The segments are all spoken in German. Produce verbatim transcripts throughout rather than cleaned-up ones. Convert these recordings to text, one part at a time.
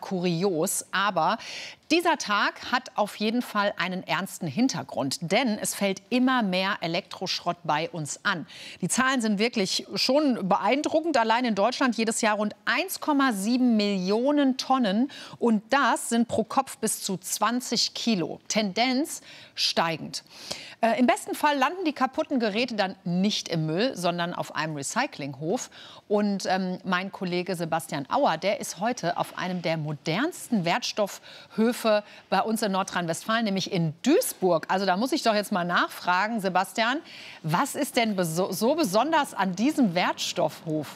kurios, aber dieser Tag hat auf jeden Fall einen ernsten Hintergrund, denn es fällt immer mehr Elektroschrott bei uns an. Die Zahlen sind wirklich schon beeindruckend. Allein in Deutschland jedes Jahr rund eins Komma sieben Millionen Tonnen und das sind pro Kopf bis zu zwanzig Kilo. Tendenz steigend. Äh, Im besten Fall landen die kaputten Geräte dann nicht im Müll, sondern auf einem Recyclinghof. Und ähm, mein Kollege Sebastian Auer, der ist heute auf einem der modernsten Wertstoffhöfe bei uns in Nordrhein-Westfalen, nämlich in Duisburg. Also da muss ich doch jetzt mal nachfragen, Sebastian, was ist denn beso- so besonders an diesem Wertstoffhof?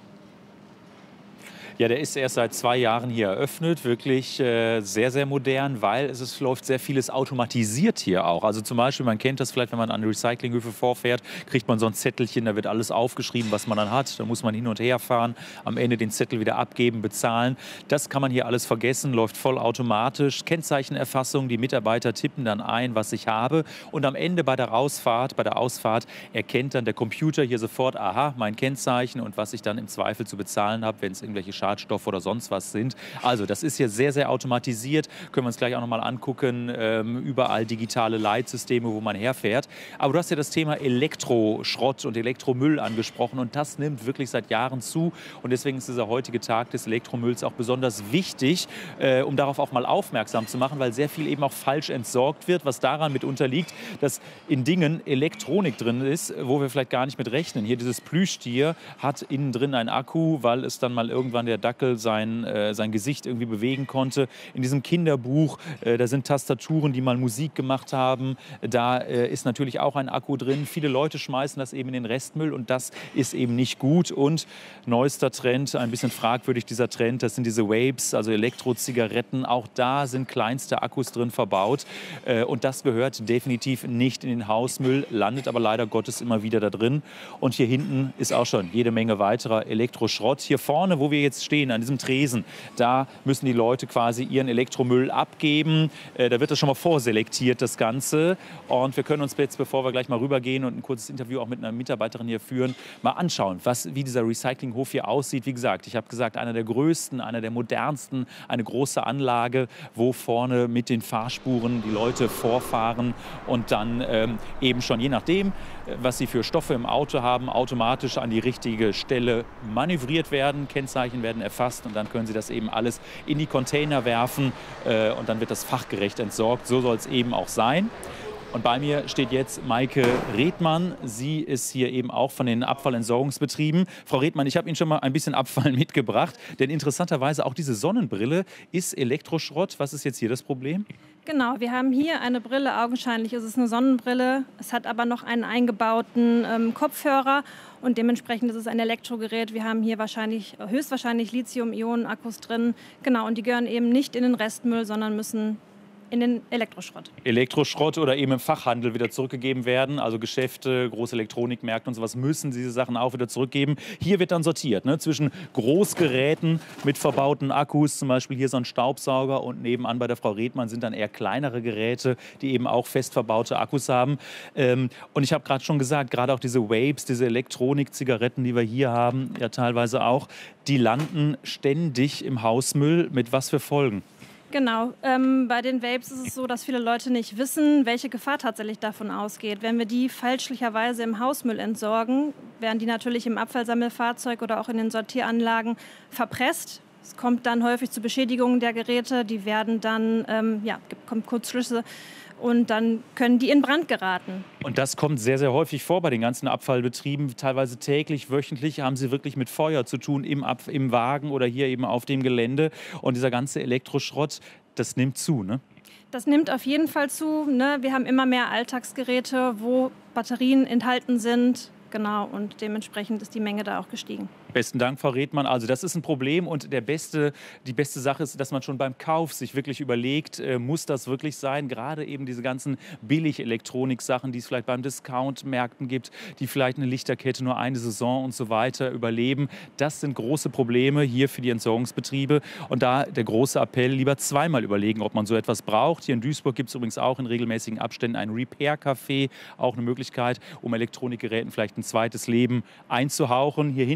Ja, der ist erst seit zwei Jahren hier eröffnet, wirklich äh, sehr, sehr modern, weil es, es läuft sehr vieles automatisiert hier auch. Also zum Beispiel, man kennt das vielleicht, wenn man an Recyclinghöfe vorfährt, kriegt man so ein Zettelchen, da wird alles aufgeschrieben, was man dann hat. Da muss man hin und her fahren, am Ende den Zettel wieder abgeben, bezahlen. Das kann man hier alles vergessen, läuft vollautomatisch. Kennzeichenerfassung, die Mitarbeiter tippen dann ein, was ich habe. Und am Ende bei der Rausfahrt, bei der Ausfahrt erkennt dann der Computer hier sofort, aha, mein Kennzeichen und was ich dann im Zweifel zu bezahlen habe, wenn es irgendwelche Schadstoffe oder sonst was sind. Also das ist hier sehr, sehr automatisiert. Können wir uns gleich auch noch mal angucken. Ähm, überall digitale Leitsysteme, wo man herfährt. Aber du hast ja das Thema Elektroschrott und Elektromüll angesprochen und das nimmt wirklich seit Jahren zu. Und deswegen ist dieser heutige Tag des Elektromülls auch besonders wichtig, äh, um darauf auch mal aufmerksam zu machen, weil sehr viel eben auch falsch entsorgt wird, was daran mitunter liegt, dass in Dingen Elektronik drin ist, wo wir vielleicht gar nicht mit rechnen. Hier dieses Plüschtier hat innen drin einen Akku, weil es dann mal irgendwann der Dackel sein, äh, sein Gesicht irgendwie bewegen konnte. In diesem Kinderbuch, äh, da sind Tastaturen, die mal Musik gemacht haben. Da äh, ist natürlich auch ein Akku drin. Viele Leute schmeißen das eben in den Restmüll und das ist eben nicht gut. Und neuester Trend, ein bisschen fragwürdig dieser Trend, das sind diese Vapes, also Elektrozigaretten. Auch da sind kleinste Akkus drin verbaut. Äh, und das gehört definitiv nicht in den Hausmüll, landet aber leider Gottes immer wieder da drin. Und hier hinten ist auch schon jede Menge weiterer Elektroschrott. Hier vorne, wo wir jetzt stehen, an diesem Tresen, da müssen die Leute quasi ihren Elektromüll abgeben. Äh, da wird das schon mal vorselektiert, das Ganze. Und wir können uns jetzt, bevor wir gleich mal rübergehen und ein kurzes Interview auch mit einer Mitarbeiterin hier führen, mal anschauen, was, wie dieser Recyclinghof hier aussieht. Wie gesagt, ich habe gesagt, einer der größten, einer der modernsten, eine große Anlage, wo vorne mit den Fahrspuren die Leute vorfahren und dann ähm, eben schon, je nachdem, was sie für Stoffe im Auto haben, automatisch an die richtige Stelle manövriert werden, Kennzeichen werden erfasst und dann können Sie das eben alles in die Container werfen äh, und dann wird das fachgerecht entsorgt. So soll es eben auch sein. Und bei mir steht jetzt Maike Redmann. Sie ist hier eben auch von den Abfallentsorgungsbetrieben. Frau Redmann, ich habe Ihnen schon mal ein bisschen Abfall mitgebracht, denn interessanterweise auch diese Sonnenbrille ist Elektroschrott. Was ist jetzt hier das Problem? Genau, wir haben hier eine Brille, augenscheinlich ist es eine Sonnenbrille. Es hat aber noch einen eingebauten ähm, Kopfhörer und dementsprechend ist es ein Elektrogerät. Wir haben hier wahrscheinlich, höchstwahrscheinlich Lithium-Ionen-Akkus drin. Genau, und die gehören eben nicht in den Restmüll, sondern müssen in den Elektroschrott. Elektroschrott oder eben im Fachhandel wieder zurückgegeben werden. Also Geschäfte, große Elektronikmärkte und sowas müssen diese Sachen auch wieder zurückgeben. Hier wird dann sortiert, ne, zwischen Großgeräten mit verbauten Akkus, zum Beispiel hier so ein Staubsauger und nebenan bei der Frau Redmann sind dann eher kleinere Geräte, die eben auch fest verbaute Akkus haben. Ähm, und ich habe gerade schon gesagt, gerade auch diese Vapes, diese Elektronik-Zigaretten, die wir hier haben, ja teilweise auch, die landen ständig im Hausmüll. Mit was für Folgen? Genau, ähm, bei den Vapes ist es so, dass viele Leute nicht wissen, welche Gefahr tatsächlich davon ausgeht. Wenn wir die fälschlicherweise im Hausmüll entsorgen, werden die natürlich im Abfallsammelfahrzeug oder auch in den Sortieranlagen verpresst. Es kommt dann häufig zu Beschädigungen der Geräte, die werden dann, ähm, ja, kommt Kurzschlüsse. Und dann können die in Brand geraten. Und das kommt sehr, sehr häufig vor bei den ganzen Abfallbetrieben. Teilweise täglich, wöchentlich haben sie wirklich mit Feuer zu tun im, Ab im Wagen oder hier eben auf dem Gelände. Und dieser ganze Elektroschrott, das nimmt zu, ne? Das nimmt auf jeden Fall zu, ne? Wir haben immer mehr Alltagsgeräte, wo Batterien enthalten sind. Genau, und dementsprechend ist die Menge da auch gestiegen. Besten Dank, Frau Redmann. Also das ist ein Problem und der beste, die beste Sache ist, dass man schon beim Kauf sich wirklich überlegt, äh, muss das wirklich sein? Gerade eben diese ganzen Billig-Elektronik-Sachen, die es vielleicht beim Discount-Märkten gibt, die vielleicht eine Lichterkette nur eine Saison und so weiter überleben. Das sind große Probleme hier für die Entsorgungsbetriebe. Und da der große Appell, lieber zweimal überlegen, ob man so etwas braucht. Hier in Duisburg gibt es übrigens auch in regelmäßigen Abständen ein Repair-Café, auch eine Möglichkeit, um Elektronikgeräten vielleicht ein zweites Leben einzuhauchen. Hier hinter uns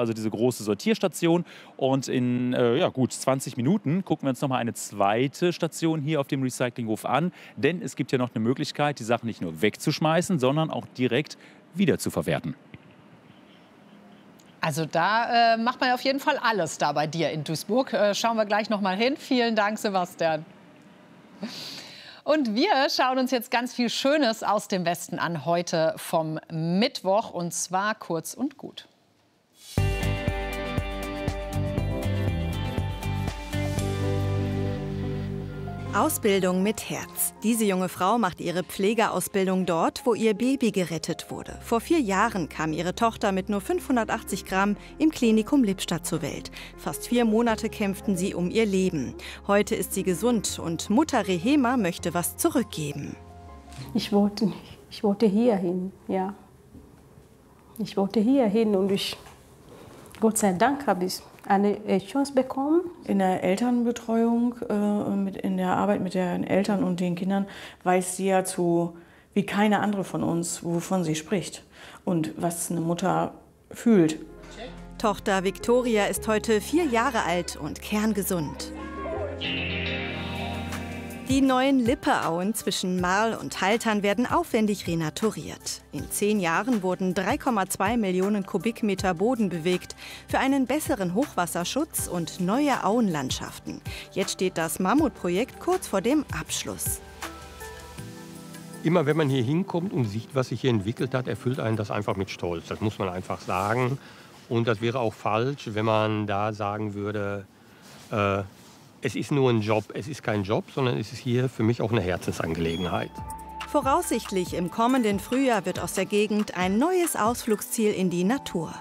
also diese große Sortierstation. Und in äh, ja, gut zwanzig Minuten gucken wir uns noch mal eine zweite Station hier auf dem Recyclinghof an. Denn es gibt ja noch eine Möglichkeit, die Sachen nicht nur wegzuschmeißen, sondern auch direkt wieder zu verwerten. Also da äh, macht man auf jeden Fall alles da bei dir in Duisburg. Äh, schauen wir gleich noch mal hin. Vielen Dank, Sebastian. Und wir schauen uns jetzt ganz viel Schönes aus dem Westen an, heute vom Mittwoch, und zwar kurz und gut. Ausbildung mit Herz. Diese junge Frau macht ihre Pflegeausbildung dort, wo ihr Baby gerettet wurde. Vor vier Jahren kam ihre Tochter mit nur fünfhundertachtzig Gramm im Klinikum Lippstadt zur Welt. Fast vier Monate kämpften sie um ihr Leben. Heute ist sie gesund und Mutter Rehema möchte was zurückgeben. Ich wollte, ich wollte hier hin, ja. Ich wollte hier hin und ich, Gott sei Dank, habe ich eine Chance bekommen. In der Elternbetreuung, äh, mit, in der Arbeit mit den Eltern und den Kindern, weiß sie ja zu, wie keine andere von uns, wovon sie spricht und was eine Mutter fühlt. Tochter Viktoria ist heute vier Jahre alt und kerngesund. Die neuen Lippeauen zwischen Marl und Haltern werden aufwendig renaturiert. In zehn Jahren wurden drei Komma zwei Millionen Kubikmeter Boden bewegt für einen besseren Hochwasserschutz und neue Auenlandschaften. Jetzt steht das Mammutprojekt kurz vor dem Abschluss. Immer wenn man hier hinkommt und sieht, was sich hier entwickelt hat, erfüllt einen das einfach mit Stolz. Das muss man einfach sagen. Und das wäre auch falsch, wenn man da sagen würde, äh, es ist nur ein Job. Es ist kein Job, sondern es ist hier für mich auch eine Herzensangelegenheit. Voraussichtlich im kommenden Frühjahr wird aus der Gegend ein neues Ausflugsziel in die Natur.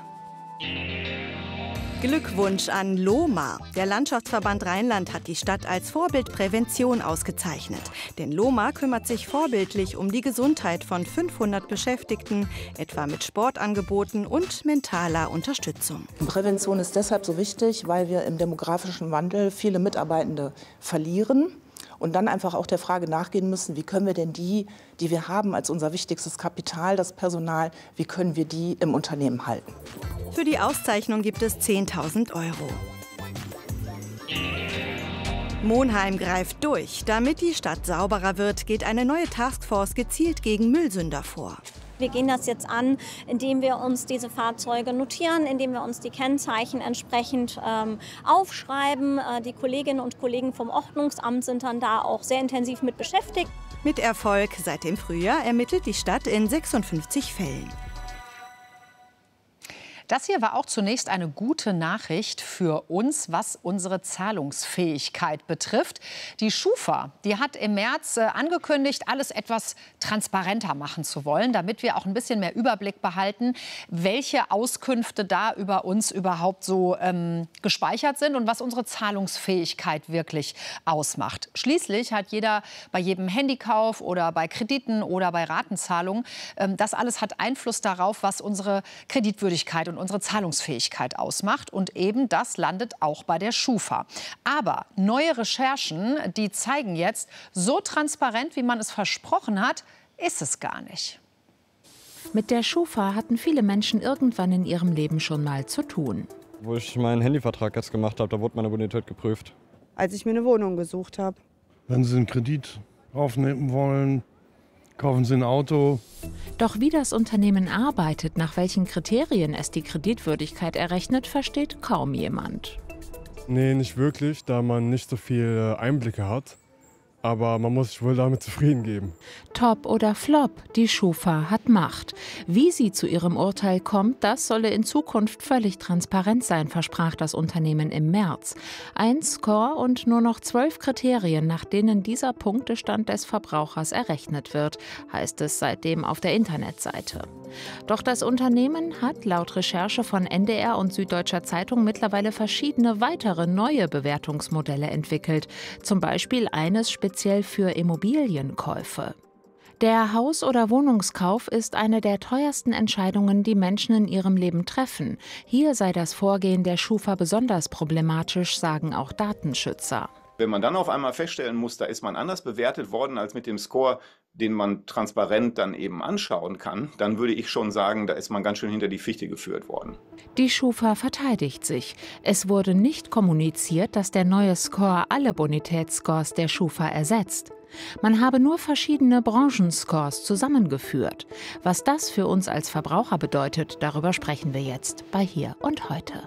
Glückwunsch an Lohmar. Der Landschaftsverband Rheinland hat die Stadt als Vorbild Prävention ausgezeichnet. Denn Lohmar kümmert sich vorbildlich um die Gesundheit von fünfhundert Beschäftigten, etwa mit Sportangeboten und mentaler Unterstützung. Prävention ist deshalb so wichtig, weil wir im demografischen Wandel viele Mitarbeitende verlieren. Und dann einfach auch der Frage nachgehen müssen, wie können wir denn die, die wir haben als unser wichtigstes Kapital, das Personal, wie können wir die im Unternehmen halten. Für die Auszeichnung gibt es zehntausend Euro. Monheim greift durch. Damit die Stadt sauberer wird, geht eine neue Taskforce gezielt gegen Müllsünder vor. Wir gehen das jetzt an, indem wir uns diese Fahrzeuge notieren, indem wir uns die Kennzeichen entsprechend ähm, aufschreiben. Äh, die Kolleginnen und Kollegen vom Ordnungsamt sind dann da auch sehr intensiv mit beschäftigt. Mit Erfolg. Seit dem Frühjahr ermittelt die Stadt in sechsundfünfzig Fällen. Das hier war auch zunächst eine gute Nachricht für uns, was unsere Zahlungsfähigkeit betrifft. Die Schufa, die hat im März äh, angekündigt, alles etwas transparenter machen zu wollen, damit wir auch ein bisschen mehr Überblick behalten, welche Auskünfte da über uns überhaupt so ähm, gespeichert sind und was unsere Zahlungsfähigkeit wirklich ausmacht. Schließlich hat jeder bei jedem Handykauf oder bei Krediten oder bei Ratenzahlungen, ähm, das alles hat Einfluss darauf, was unsere Kreditwürdigkeit und unsere Zahlungsfähigkeit ausmacht. Und eben das landet auch bei der Schufa. Aber neue Recherchen, die zeigen jetzt, so transparent, wie man es versprochen hat, ist es gar nicht. Mit der Schufa hatten viele Menschen irgendwann in ihrem Leben schon mal zu tun. Wo ich meinen Handyvertrag jetzt gemacht habe, da wurde meine Bonität geprüft. Als ich mir eine Wohnung gesucht habe. Wenn Sie einen Kredit aufnehmen wollen, kaufen Sie ein Auto. Doch wie das Unternehmen arbeitet, nach welchen Kriterien es die Kreditwürdigkeit errechnet, versteht kaum jemand. Nee, nicht wirklich, da man nicht so viele Einblicke hat. Aber man muss sich wohl damit zufrieden geben. Top oder Flop, die Schufa hat Macht. Wie sie zu ihrem Urteil kommt, das solle in Zukunft völlig transparent sein, versprach das Unternehmen im März. Ein Score und nur noch zwölf Kriterien, nach denen dieser Punktestand des Verbrauchers errechnet wird, heißt es seitdem auf der Internetseite. Doch das Unternehmen hat laut Recherche von N D R und Süddeutscher Zeitung mittlerweile verschiedene weitere neue Bewertungsmodelle entwickelt. Zum Beispiel eines speziell für Immobilienkäufe. Der Haus- oder Wohnungskauf ist eine der teuersten Entscheidungen, die Menschen in ihrem Leben treffen. Hier sei das Vorgehen der Schufa besonders problematisch, sagen auch Datenschützer. Wenn man dann auf einmal feststellen muss, da ist man anders bewertet worden als mit dem Score, den man transparent dann eben anschauen kann, dann würde ich schon sagen, da ist man ganz schön hinter die Fichte geführt worden. Die Schufa verteidigt sich. Es wurde nicht kommuniziert, dass der neue Score alle Bonitätsscores der Schufa ersetzt. Man habe nur verschiedene Branchenscores zusammengeführt. Was das für uns als Verbraucher bedeutet, darüber sprechen wir jetzt bei Hier und Heute.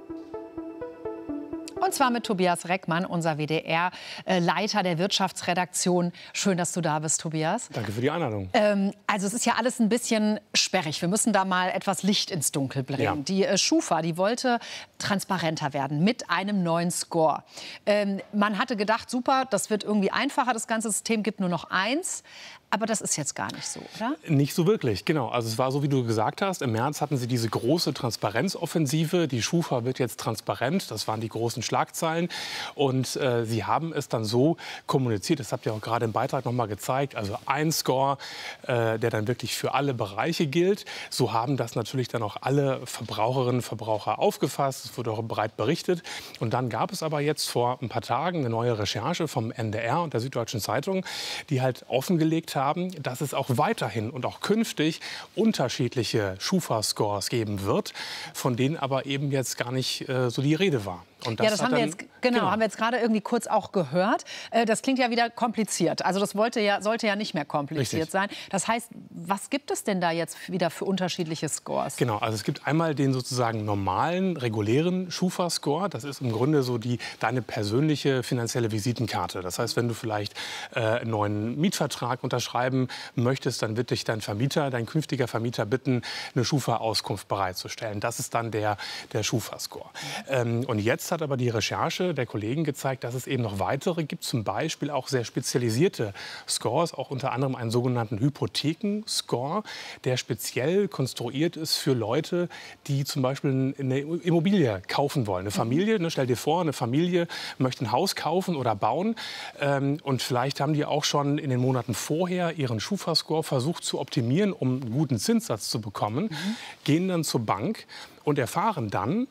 Und zwar mit Tobias Reckmann, unser W D R-Leiter der Wirtschaftsredaktion. Schön, dass du da bist, Tobias. Danke für die Einladung. Ähm, also es ist ja alles ein bisschen sperrig. Wir müssen da mal etwas Licht ins Dunkel bringen. Ja. Die äh, Schufa, die wollte transparenter werden mit einem neuen Score. Ähm, man hatte gedacht, super, das wird irgendwie einfacher. Das ganze System gibt nur noch eins. Aber das ist jetzt gar nicht so, oder? Nicht so wirklich, genau. Also es war so, wie du gesagt hast, im März hatten sie diese große Transparenzoffensive. Die Schufa wird jetzt transparent, das waren die großen Schlagzeilen. Und äh, sie haben es dann so kommuniziert, das habt ihr auch gerade im Beitrag noch mal gezeigt, also ein Score, äh, der dann wirklich für alle Bereiche gilt. So haben das natürlich dann auch alle Verbraucherinnen und Verbraucher aufgefasst. Es wurde auch breit berichtet. Und dann gab es aber jetzt vor ein paar Tagen eine neue Recherche vom N D R und der Süddeutschen Zeitung, die halt offengelegt haben, haben, dass es auch weiterhin und auch künftig unterschiedliche Schufa-Scores geben wird, von denen aber eben jetzt gar nicht äh, so die Rede war. Und das ja, das haben wir jetzt, genau, genau. haben wir jetzt gerade irgendwie kurz auch gehört. Äh, das klingt ja wieder kompliziert. Also das wollte ja, sollte ja nicht mehr kompliziert Richtig. sein. Das heißt, was gibt es denn da jetzt wieder für unterschiedliche Scores? Genau, also es gibt einmal den sozusagen normalen, regulären Schufa-Score. Das ist im Grunde so die, deine persönliche finanzielle Visitenkarte. Das heißt, wenn du vielleicht äh, einen neuen Mietvertrag unterschreiben möchtest, dann wird dich dein Vermieter, dein künftiger Vermieter bitten, eine Schufa-Auskunft bereitzustellen. Das ist dann der, der Schufa-Score. Ähm, und jetzt hat aber die Recherche der Kollegen gezeigt, dass es eben noch weitere gibt, zum Beispiel auch sehr spezialisierte Scores, auch unter anderem einen sogenannten Hypotheken-Score, der speziell konstruiert ist für Leute, die zum Beispiel eine Immobilie kaufen wollen. Eine Familie, ne, stell dir vor, eine Familie möchte ein Haus kaufen oder bauen ähm, und vielleicht haben die auch schon in den Monaten vorher ihren Schufa-Score versucht zu optimieren, um einen guten Zinssatz zu bekommen, mhm. gehen dann zur Bank und erfahren dann,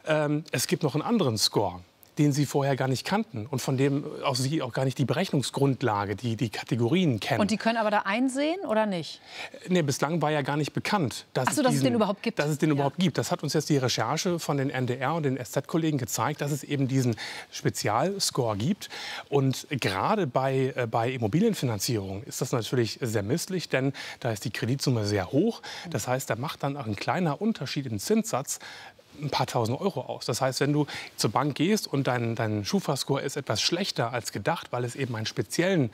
es gibt noch einen anderen Score, den sie vorher gar nicht kannten und von dem auch sie auch gar nicht die Berechnungsgrundlage, die, die Kategorien kennen. Und die können aber da einsehen oder nicht? Nee, bislang war ja gar nicht bekannt, dass, Ach so, es, dass diesen, es den überhaupt gibt. Dass es den ja. überhaupt gibt. Das hat uns jetzt die Recherche von den N D R und den S Z-Kollegen gezeigt, dass es eben diesen Spezialscore gibt. Und gerade bei, äh, bei Immobilienfinanzierung ist das natürlich sehr misslich, denn da ist die Kreditsumme sehr hoch. Das heißt, da macht dann auch ein kleiner Unterschied im Zinssatz ein paar tausend Euro aus. Das heißt, wenn du zur Bank gehst und dein, dein Schufa-Score ist etwas schlechter als gedacht, weil es eben einen speziellen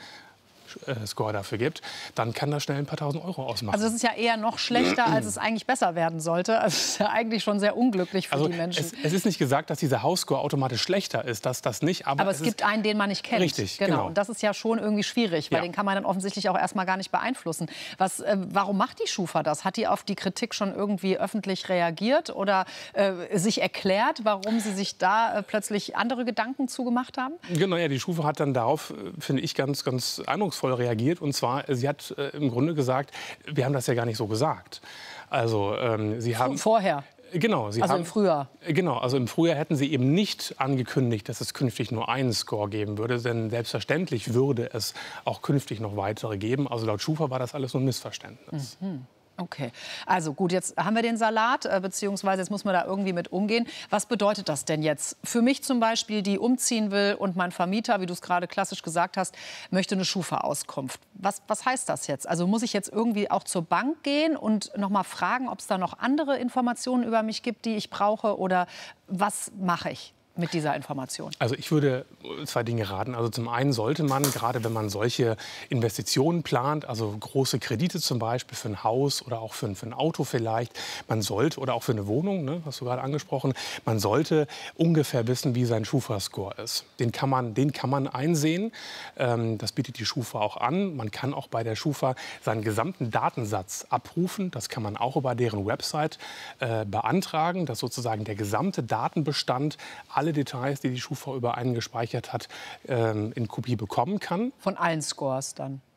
äh, Score dafür gibt, dann kann das schnell ein paar tausend Euro ausmachen. Also es ist ja eher noch schlechter, als es eigentlich besser werden sollte. Also es ist ja eigentlich schon sehr unglücklich für also die Menschen. Es, es ist nicht gesagt, dass dieser Hausscore automatisch schlechter ist, dass das nicht. Aber, aber es, es gibt einen, den man nicht kennt. Richtig, genau. genau. Und das ist ja schon irgendwie schwierig, weil ja. den kann man dann offensichtlich auch erstmal gar nicht beeinflussen. Was, äh, warum macht die Schufa das? Hat die auf die Kritik schon irgendwie öffentlich reagiert oder äh, sich erklärt, warum sie sich da äh, plötzlich andere Gedanken zugemacht haben? Genau, ja, die Schufa hat dann darauf, finde ich, ganz, ganz eindrucksvoll reagiert. Und zwar, sie hat äh, im Grunde gesagt, wir haben das ja gar nicht so gesagt. Also, ähm, sie haben vorher. Genau, sie also haben, im Frühjahr. Genau, also im Frühjahr hätten sie eben nicht angekündigt, dass es künftig nur einen Score geben würde, denn selbstverständlich würde es auch künftig noch weitere geben. Also laut Schufa war das alles nur ein Missverständnis. Mhm. Okay, also gut, jetzt haben wir den Salat, äh, beziehungsweise jetzt muss man da irgendwie mit umgehen. Was bedeutet das denn jetzt? Für mich zum Beispiel, die umziehen will und mein Vermieter, wie du es gerade klassisch gesagt hast, möchte eine Schufa-Auskunft. Was, was heißt das jetzt? Also muss ich jetzt irgendwie auch zur Bank gehen und noch mal fragen, ob es da noch andere Informationen über mich gibt, die ich brauche? Oder was mache ich mit dieser Information? Also ich würde zwei Dinge raten. Also zum einen sollte man, gerade wenn man solche Investitionen plant, also große Kredite zum Beispiel für ein Haus oder auch für ein, für ein Auto vielleicht, man sollte, oder auch für eine Wohnung, ne, hast du gerade angesprochen, man sollte ungefähr wissen, wie sein Schufa-Score ist. Den kann man, den kann man einsehen. Ähm, das bietet die Schufa auch an. Man kann auch bei der Schufa seinen gesamten Datensatz abrufen. Das kann man auch über deren Website äh, beantragen, dass sozusagen der gesamte Datenbestand, alle Details, die die Schufa über einen gespeichert hat, ähm, in Kopie bekommen kann. Von allen Scores dann?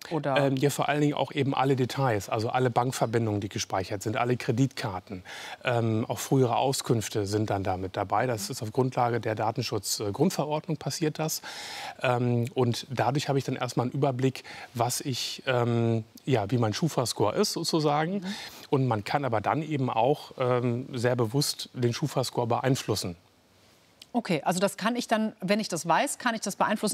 Oder? Ähm, ja, vor allen Dingen auch eben alle Details, also alle Bankverbindungen, die gespeichert sind, alle Kreditkarten, ähm, auch frühere Auskünfte sind dann damit dabei. Das ist auf Grundlage der Datenschutzgrundverordnung passiert das. Ähm, und dadurch habe ich dann erstmal einen Überblick, was ich, ähm, ja, wie mein Schufa-Score ist sozusagen. Mhm. Und man kann aber dann eben auch ähm, sehr bewusst den Schufa-Score beeinflussen. Okay, also das kann ich dann, wenn ich das weiß, kann ich das beeinflussen.